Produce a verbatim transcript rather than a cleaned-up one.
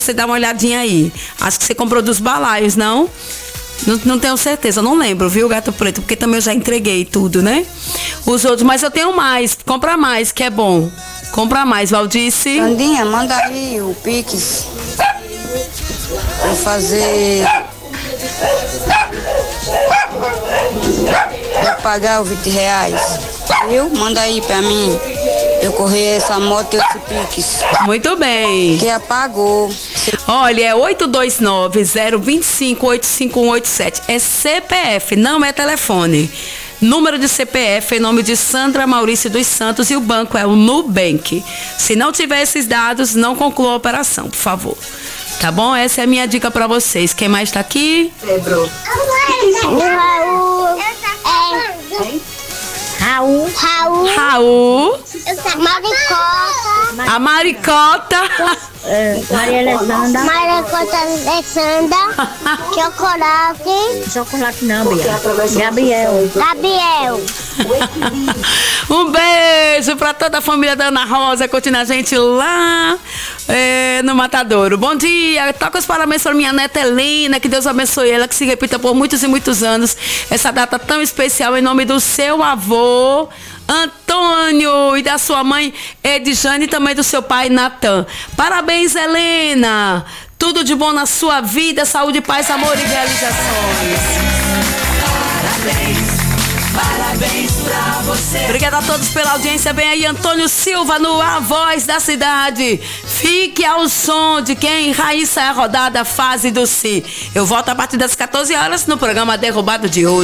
você dá uma olhadinha aí. Acho que você comprou dos balaios, não? Não, não tenho certeza, não lembro, viu, Gato Preto? Porque também eu já entreguei tudo, né? Os outros, mas eu tenho mais. Compra mais, que é bom. Compra mais, Valdice. Sandinha, manda aí o Pix. Vou fazer... Vou pagar os vinte reais. Viu? Manda aí pra mim. Eu corri essa moto e esse Pix. Muito bem. Que apagou. Olha, é oito dois nove, zero dois cinco, oito cinco um oito sete. É C P F, não é telefone. Número de C P F em nome de Sandra Maurício dos Santos e o banco é o Nubank. Se não tiver esses dados, não conclua a operação, por favor. Tá bom? Essa é a minha dica pra vocês. Quem mais tá aqui? Pedro. Raul. Raul. Raul. Raul. Maricota. A Maricota. Maria Alessandra. Maricota Alessandra. Chocolate. Chocolate não, Bia. Gabriel. Gabriel. Um beijo pra toda a família da Ana Rosa, curtindo a gente lá é, no Matadouro. Bom dia, toca os parabéns para minha neta Helena, que Deus abençoe ela, que se repita por muitos e muitos anos essa data tão especial, em nome do seu avô Antônio e da sua mãe Edjane e também do seu pai Natan. Parabéns, Helena, tudo de bom na sua vida, saúde, paz, amor e realizações. Parabéns. Parabéns pra você. Obrigada a todos pela audiência. Vem aí Antônio Silva no A Voz da Cidade. Fique ao som de quem? Raíssa é a rodada, fase do Si. Eu volto a partir das quatorze horas no programa Derrubado de hoje.